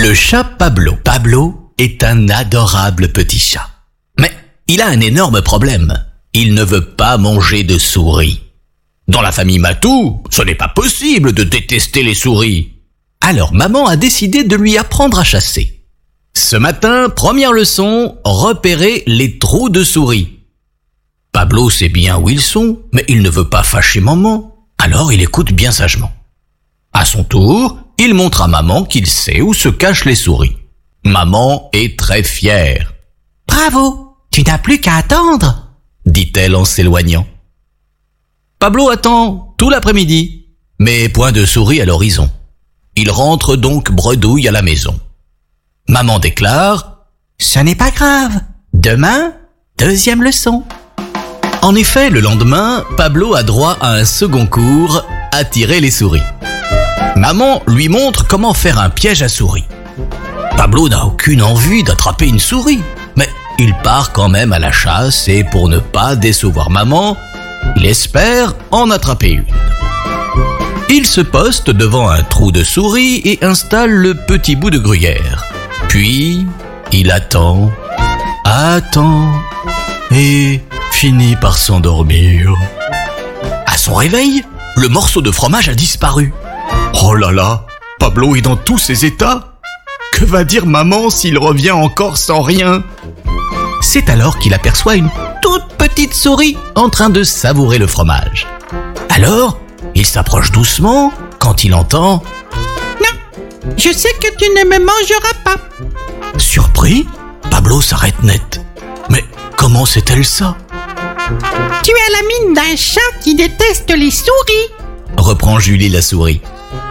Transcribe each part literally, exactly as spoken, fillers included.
Le chat Pablo. Pablo est un adorable petit chat. Mais il a un énorme problème. Il ne veut pas manger de souris. Dans la famille Matou, ce n'est pas possible de détester les souris. Alors maman a décidé de lui apprendre à chasser. Ce matin, première leçon, repérer les trous de souris. Pablo sait bien où ils sont, mais il ne veut pas fâcher maman, alors il écoute bien sagement. À son tour, il montre à maman qu'il sait où se cachent les souris. Maman est très fière. « Bravo, tu n'as plus qu'à attendre !» dit-elle en s'éloignant. Pablo attend tout l'après-midi, mais point de souris à l'horizon. Il rentre donc bredouille à la maison. Maman déclare « Ce n'est pas grave, demain, deuxième leçon !» En effet, le lendemain, Pablo a droit à un second cours, attirer les souris. Maman lui montre comment faire un piège à souris. Pablo n'a aucune envie d'attraper une souris, mais il part quand même à la chasse et pour ne pas décevoir maman, il espère en attraper une. Il se poste devant un trou de souris et installe le petit bout de gruyère. Puis, il attend, attend et finit par s'endormir. À son réveil, le morceau de fromage a disparu. Oh là là, Pablo est dans tous ses états. Que va dire maman s'il revient encore sans rien? C'est alors qu'il aperçoit une toute petite souris en train de savourer le fromage. Alors, il s'approche doucement quand il entend « Non, je sais que tu ne me mangeras pas !» Surpris, Pablo s'arrête net. Mais comment sait-elle ça? « Tu as la mine d'un chat qui déteste les souris !» reprend Julie la souris.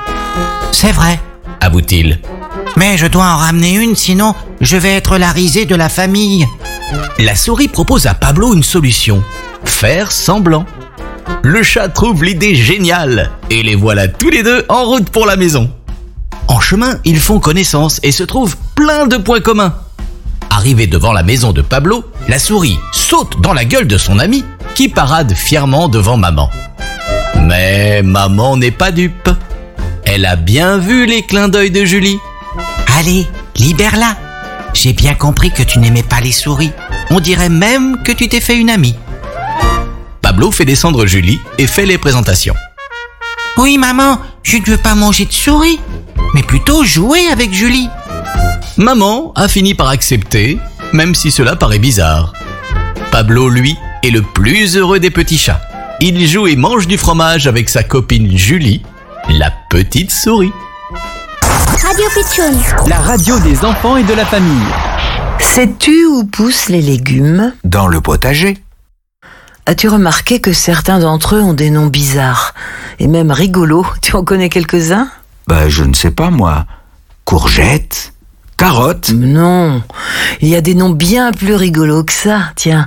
« C'est vrai, » avoue-t-il. « Mais je dois en ramener une, sinon je vais être la risée de la famille. » La souris propose à Pablo une solution. Faire semblant. Le chat trouve l'idée géniale et les voilà tous les deux en route pour la maison. En chemin, ils font connaissance et se trouvent plein de points communs. Arrivé devant la maison de Pablo, la souris saute dans la gueule de son ami qui parade fièrement devant maman. Mais maman n'est pas dupe. Elle a bien vu les clins d'œil de Julie. « Allez, libère-la. J'ai bien compris que tu n'aimais pas les souris. On dirait même que tu t'es fait une amie. » Pablo fait descendre Julie et fait les présentations. « Oui, maman, je ne veux pas manger de souris, mais plutôt jouer avec Julie. » Maman a fini par accepter, même si cela paraît bizarre. Pablo, lui, est le plus heureux des petits chats. Il joue et mange du fromage avec sa copine Julie, la petite souris. Radio Pitchoun, la radio des enfants et de la famille. Sais-tu où poussent les légumes? Dans le potager. As-tu remarqué que certains d'entre eux ont des noms bizarres et même rigolos? Tu en connais quelques-uns? Ben, je ne sais pas, moi. Courgette, carotte. Non, il y a des noms bien plus rigolos que ça. Tiens,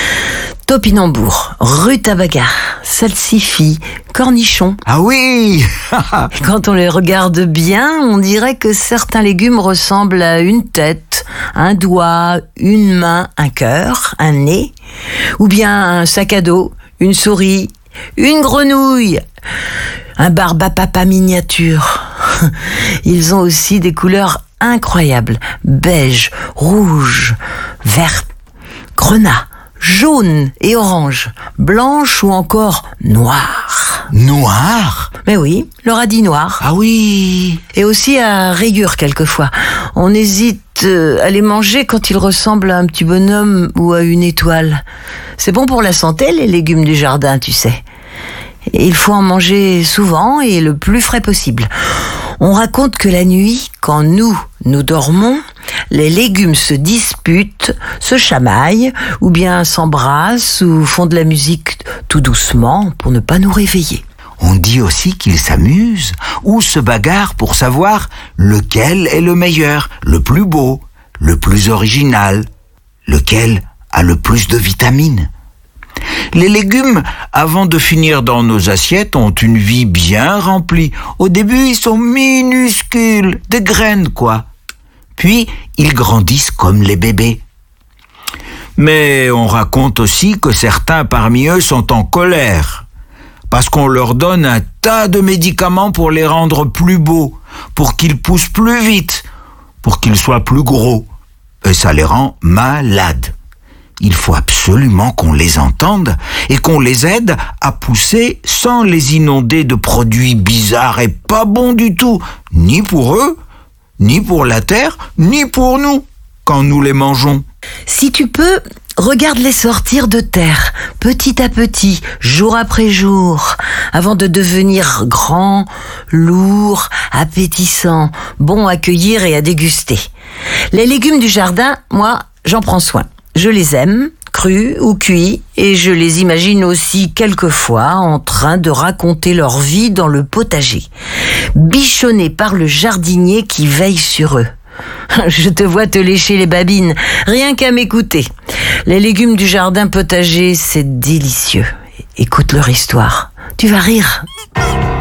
topinambour, rutabaga, salsifis, cornichon. Ah oui. Quand on les regarde bien, on dirait que certains légumes ressemblent à une tête, un doigt, une main, un cœur, un nez, ou bien un sac à dos, une souris, une grenouille, un barbe à papa miniature. Ils ont aussi des couleurs incroyables, beige, rouge, vert, grenat, jaune et orange, blanche ou encore noire. Noir? Mais oui, le radis noir. Ah oui. Et aussi à rayures quelquefois. On hésite à les manger quand ils ressemblent à un petit bonhomme ou à une étoile. C'est bon pour la santé, les légumes du jardin, tu sais. Et il faut en manger souvent et le plus frais possible. On raconte que la nuit, quand nous, nous dormons, les légumes se disputent, se chamaillent, ou bien s'embrassent, ou font de la musique tout doucement pour ne pas nous réveiller. On dit aussi qu'ils s'amusent ou se bagarrent pour savoir lequel est le meilleur, le plus beau, le plus original, lequel a le plus de vitamines. Les légumes, avant de finir dans nos assiettes, ont une vie bien remplie. Au début, ils sont minuscules, des graines quoi. Puis, ils grandissent comme les bébés. Mais on raconte aussi que certains parmi eux sont en colère, parce qu'on leur donne un tas de médicaments pour les rendre plus beaux, pour qu'ils poussent plus vite, pour qu'ils soient plus gros. Et ça les rend malades. Il faut absolument qu'on les entende et qu'on les aide à pousser sans les inonder de produits bizarres et pas bons du tout, ni pour eux, ni pour la terre, ni pour nous, quand nous les mangeons. Si tu peux, regarde-les sortir de terre, petit à petit, jour après jour, avant de devenir grands, lourds, appétissants, bons à cueillir et à déguster. Les légumes du jardin, moi, j'en prends soin. Je les aime, crus ou cuits, et je les imagine aussi quelquefois en train de raconter leur vie dans le potager, bichonnés par le jardinier qui veille sur eux. Je te vois te lécher les babines, rien qu'à m'écouter. Les légumes du jardin potager, c'est délicieux. Écoute leur histoire, tu vas rire.